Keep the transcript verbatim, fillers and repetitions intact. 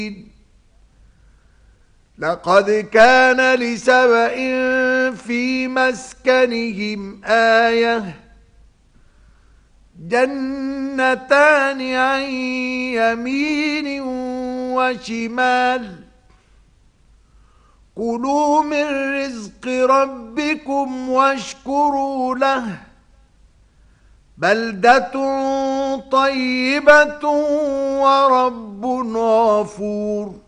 لقد كان لسبإ في مسكنهم آية جنتان عن يمين وشمال كلوا من رزق ربكم واشكروا له بلدة طيبة ورب غفور.